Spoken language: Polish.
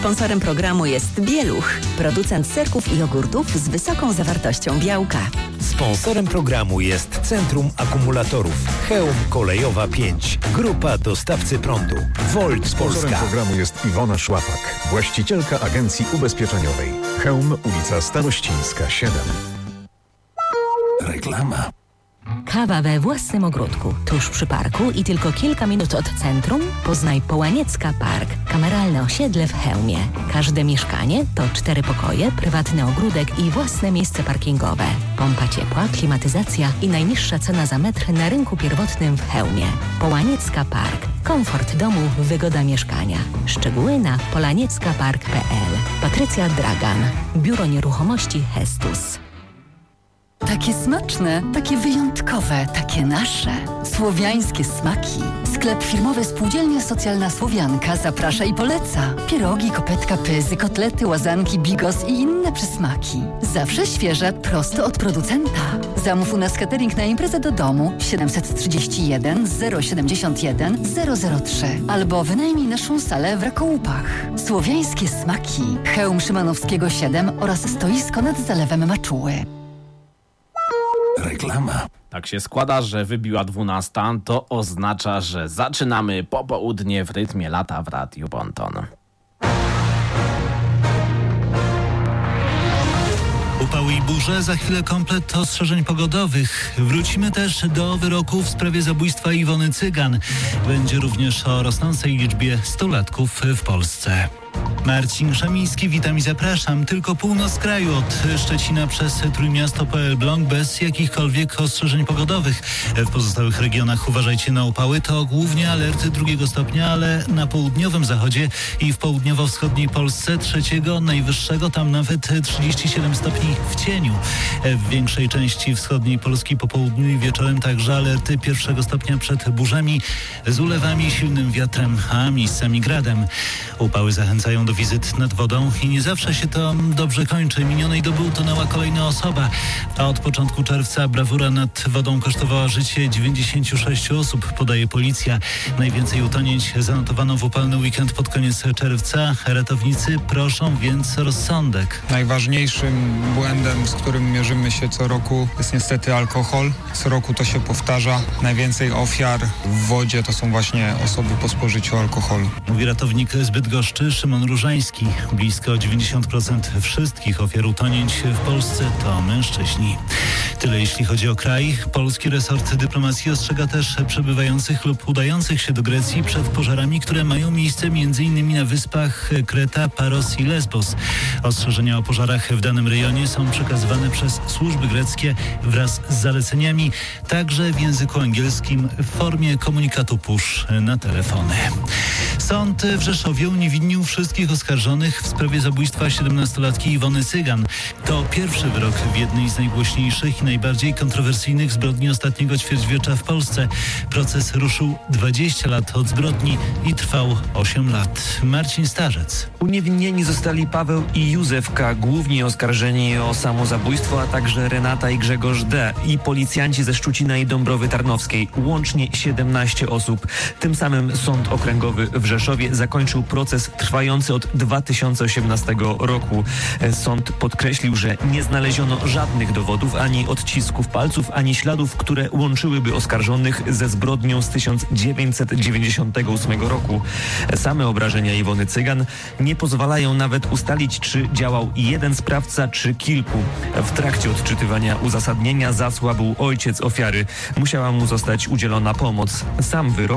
Sponsorem programu jest Bieluch, producent serków i jogurtów z wysoką zawartością białka. Sponsorem programu jest Centrum Akumulatorów Chełm Kolejowa 5, grupa dostawcy prądu, Volt Polska. Sponsorem programu jest Iwona Szłapak, właścicielka agencji ubezpieczeniowej. Chełm, ulica Starościńska 7. Reklama. Kawa we własnym ogródku, tuż przy parku i tylko kilka minut od centrum? Poznaj Połaniecka Park, kameralne osiedle w Chełmie. Każde mieszkanie to 4 pokoje, prywatny ogródek i własne miejsce parkingowe. Pompa ciepła, klimatyzacja i najniższa cena za metr na rynku pierwotnym w Chełmie. Połaniecka Park. Komfort domu, wygoda mieszkania. Szczegóły na polanieckapark.pl. Patrycja Dragan. Biuro Nieruchomości Hestus. Takie smaczne, takie wyjątkowe, takie nasze. Słowiańskie smaki. Sklep firmowy Spółdzielnia Socjalna Słowianka zaprasza i poleca. Pierogi, kopetka, pyzy, kotlety, łazanki, bigos i inne przysmaki. Zawsze świeże, prosto od producenta. Zamów u nas catering na imprezę do domu 731 071 003 albo wynajmij naszą salę w Rakołupach. Słowiańskie smaki. Chełm Szymanowskiego 7 oraz stoisko nad zalewem Maczuły. Reklama. Tak się składa, że wybiła 12, to oznacza, że zaczynamy popołudnie w rytmie lata w Radiu Bonton. Upały i burze, za chwilę komplet ostrzeżeń pogodowych. Wrócimy też do wyroku w sprawie zabójstwa Iwony Cygan. Będzie również o rosnącej liczbie stulatków w Polsce. Marcin Szamiński, witam i zapraszam. Tylko północ kraju od Szczecina przez Trójmiasto po Elbląg bez jakichkolwiek ostrzeżeń pogodowych. W pozostałych regionach uważajcie na upały. To głównie alert 2 stopnia, ale na południowym zachodzie i w południowo-wschodniej Polsce 3 najwyższego, tam nawet 37 stopni w cieniu. W większej części wschodniej Polski po południu i wieczorem także alerty 1 stopnia przed burzami z ulewami, silnym wiatrem, a miejscami gradem. Upały zachęcają do wizyt nad wodą i nie zawsze się to dobrze kończy. Minionej doby utonęła kolejna osoba, a od początku czerwca brawura nad wodą kosztowała życie 96 osób, podaje policja. Najwięcej utonięć zanotowano w upalny weekend pod koniec czerwca. Ratownicy proszą więc o rozsądek. Najważniejszym błędem, z którym mierzymy się co roku, jest niestety alkohol. Co roku to się powtarza. Najwięcej ofiar w wodzie to są właśnie osoby po spożyciu alkoholu. Mówi ratownik z Bydgoszczy Szymon Różański. Blisko 90% wszystkich ofiar utonięć w Polsce to mężczyźni. Tyle jeśli chodzi o kraj. Polski resort dyplomacji ostrzega też przebywających lub udających się do Grecji przed pożarami, które mają miejsce m.in. na wyspach Kreta, Paros i Lesbos. Ostrzeżenia o pożarach w danym rejonie są przekazywane przez służby greckie wraz z zaleceniami, także w języku angielskim w formie komunikatu push na telefony. Sąd w Rzeszowie uniewinnił wszystkich oskarżonych w sprawie zabójstwa 17-latki Iwony Cygan. To pierwszy wyrok w jednej z najgłośniejszych i najbardziej kontrowersyjnych zbrodni ostatniego ćwierćwiecza w Polsce. Proces ruszył 20 lat od zbrodni i trwał 8 lat. Marcin Starzec. Uniewinnieni zostali Paweł i Józef K., głównie oskarżeni o samozabójstwo, a także Renata i Grzegorz D. i policjanci ze Szczucina i Dąbrowy Tarnowskiej. Łącznie 17 osób. Tym samym Sąd Okręgowy w Rzeszowie zakończył proces trwający od 2018 roku. Sąd podkreślił, że nie znaleziono żadnych dowodów, ani odcisków palców, ani śladów, które łączyłyby oskarżonych ze zbrodnią z 1998 roku. Same obrażenia Iwony Cygan nie pozwalają nawet ustalić, czy działał jeden sprawca, czy kilku. W trakcie odczytywania uzasadnienia zasłabł ojciec ofiary. Musiała mu zostać udzielona pomoc. Sam wyrok